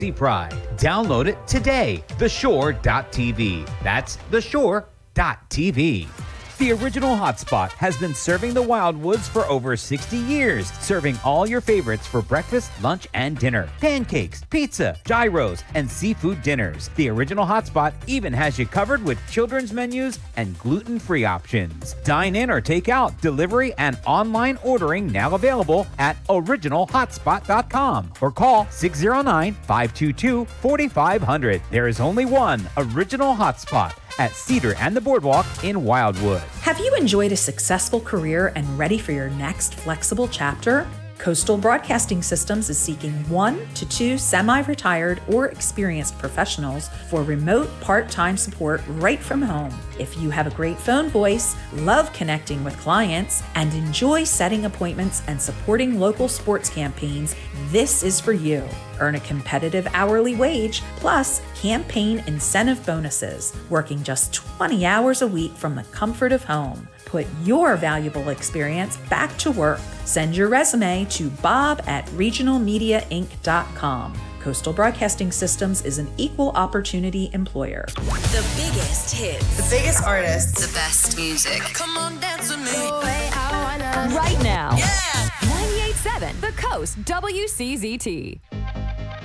Pride. Download it today. TheShore.tv. That's TheShore.tv. The Original Hotspot has been serving the Wildwoods for over 60 years, serving all your favorites for breakfast, lunch, and dinner. Pancakes, pizza, gyros, and seafood dinners. The Original Hotspot even has you covered with children's menus and gluten-free options. Dine in or take out, delivery, and online ordering now available at originalhotspot.com or call 609-522-4500. There is only one Original Hotspot at Cedar and the Boardwalk in Wildwood. Have you enjoyed a successful career and ready for your next flexible chapter? Coastal Broadcasting Systems is seeking 1 to 2 semi-retired or experienced professionals for remote part-time support right from home. If you have a great phone voice, love connecting with clients, and enjoy setting appointments and supporting local sports campaigns, this is for you. Earn a competitive hourly wage plus campaign incentive bonuses, working just 20 hours a week from the comfort of home. Put your valuable experience back to work. Send your resume to bob@regionalmediainc.com. Coastal Broadcasting Systems is an equal opportunity employer. The biggest hits. The biggest artists. The best music. Come on, dance with me. Right now. Yeah! 98.7 The Coast WCZT.